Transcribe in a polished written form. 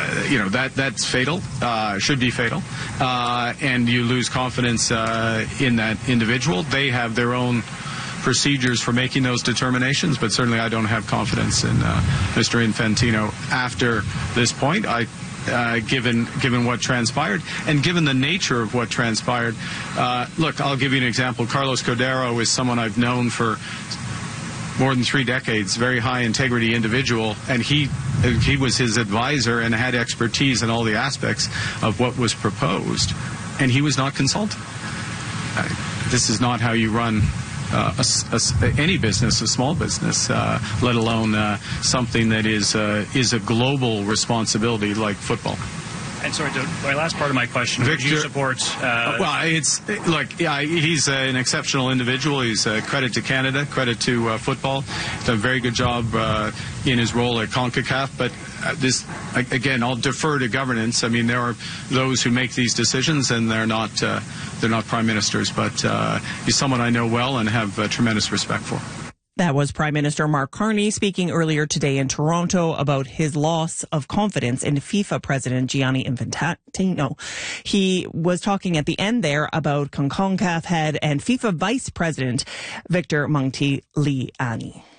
that's fatal, should be fatal, and you lose confidence in that individual. They have their own procedures for making those determinations, but certainly I don't have confidence in Mr. Infantino after this point. Given what transpired and given the nature of what transpired. Look, I'll give you an example. Carlos Cordero is someone I've known for more than 3 decades, very high integrity individual, and he was his advisor and had expertise in all the aspects of what was proposed, and he was not consulted. This is not how you run any business, a small business, let alone something that is a global responsibility like football. And sorry, my last part of my question, Victor, do you support... he's an exceptional individual. He's a credit to Canada, credit to football. He's done a very good job in his role at CONCACAF, but again, I'll defer to governance. I mean, there are those who make these decisions, and they're not prime ministers, but he's someone I know well and have tremendous respect for. That was Prime Minister Mark Carney speaking earlier today in Toronto about his loss of confidence in FIFA President Gianni Infantino. He was talking at the end there about CONCACAF head and FIFA Vice President Victor Montigliani.